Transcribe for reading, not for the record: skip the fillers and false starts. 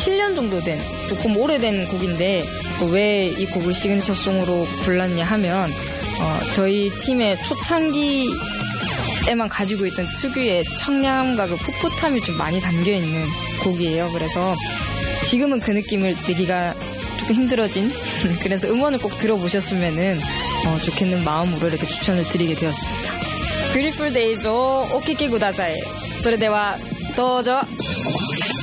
7년 정도 된 조금 오래된 곡인데 왜 이 곡을 시그니처송으로 골랐냐 하면 저희 팀의 초창기에만 가지고 있던 특유의 청량함과 그 풋풋함이 좀 많이 담겨있는 곡이에요. 그래서 지금은 그 느낌을 내기가 조금 힘들어진 그래서 음원을 꼭 들어보셨으면 좋겠는 마음으로 이렇게 추천을 드리게 되었습니다. Beautiful Daysをお聴きください。それではどうぞ。